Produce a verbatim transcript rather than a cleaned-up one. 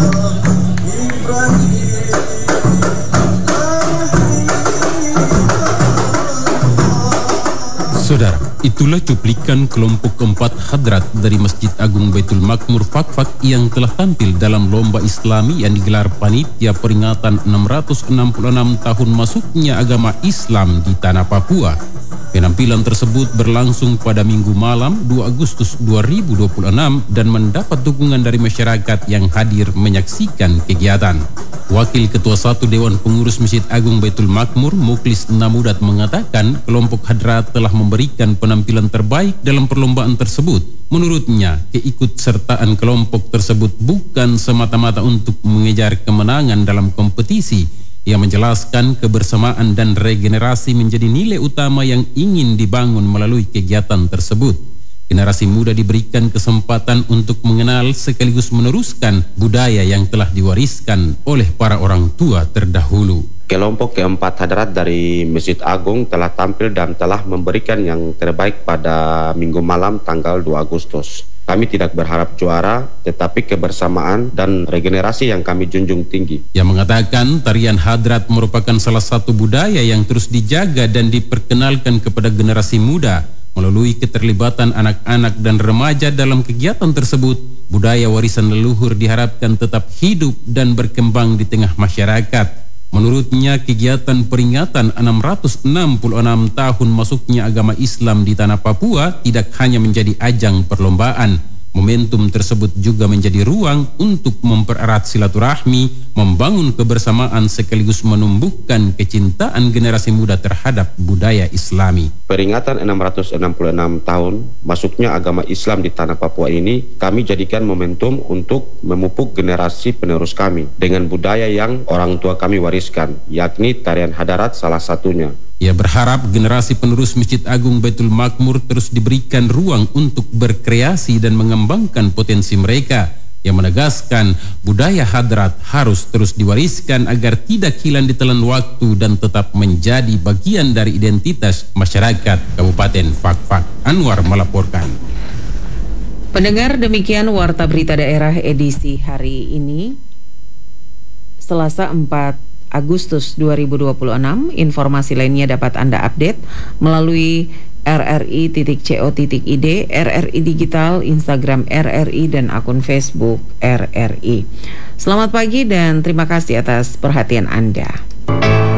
Saudara, itulah cuplikan kelompok keempat Hadrat dari Masjid Agung Baitul Makmur Fakfak yang telah tampil dalam lomba Islami yang digelar panitia peringatan enam ratus enam puluh enam tahun masuknya agama Islam di tanah Papua. Penampilan tersebut berlangsung pada Minggu malam dua Agustus dua ribu dua puluh enam dan mendapat dukungan dari masyarakat yang hadir menyaksikan kegiatan. Wakil Ketua satu Dewan Pengurus Masjid Agung Baitul Makmur, Muklis Namudat, mengatakan kelompok Hadrat telah memberikan penampilan terbaik dalam perlombaan tersebut. Menurutnya, keikutsertaan kelompok tersebut bukan semata-mata untuk mengejar kemenangan dalam kompetisi. Ia menjelaskan kebersamaan dan regenerasi menjadi nilai utama yang ingin dibangun melalui kegiatan tersebut. Generasi muda diberikan kesempatan untuk mengenal sekaligus meneruskan budaya yang telah diwariskan oleh para orang tua terdahulu. Kelompok keempat Hadrat dari Masjid Agung telah tampil dan telah memberikan yang terbaik pada Minggu malam tanggal dua Agustus. Kami tidak berharap juara, tetapi kebersamaan dan regenerasi yang kami junjung tinggi. Yang mengatakan tarian Hadrat merupakan salah satu budaya yang terus dijaga dan diperkenalkan kepada generasi muda. Melalui keterlibatan anak-anak dan remaja dalam kegiatan tersebut, budaya warisan leluhur diharapkan tetap hidup dan berkembang di tengah masyarakat. Menurutnya, kegiatan peringatan enam ratus enam puluh enam tahun masuknya agama Islam di tanah Papua tidak hanya menjadi ajang perlombaan. Momentum tersebut juga menjadi ruang untuk mempererat silaturahmi, membangun kebersamaan sekaligus menumbuhkan kecintaan generasi muda terhadap budaya Islami. Peringatan enam ratus enam puluh enam tahun masuknya agama Islam di tanah Papua ini kami jadikan momentum untuk memupuk generasi penerus kami dengan budaya yang orang tua kami wariskan, yakni tarian Hadarat salah satunya. Ia berharap generasi penerus Masjid Agung Baitul Makmur terus diberikan ruang untuk berkreasi dan mengembangkan potensi mereka. Yang menegaskan budaya Hadrat harus terus diwariskan agar tidak hilang ditelan waktu dan tetap menjadi bagian dari identitas masyarakat Kabupaten Fakfak. Anwar melaporkan. Pendengar, demikian Warta Berita Daerah edisi hari ini, Selasa empat Agustus dua ribu dua puluh enam. Informasi lainnya dapat Anda update melalui r r i titik co titik i d, R R I Digital, Instagram R R I, dan akun Facebook R R I. Selamat pagi dan terima kasih atas perhatian Anda.